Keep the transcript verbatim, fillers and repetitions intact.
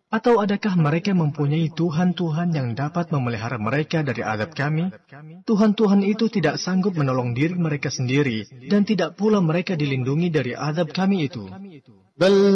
Atau adakah mereka mempunyai Tuhan-Tuhan yang dapat memelihara mereka dari azab kami? Tuhan-Tuhan itu tidak sanggup menolong diri mereka sendiri, dan tidak pula mereka dilindungi dari azab kami itu.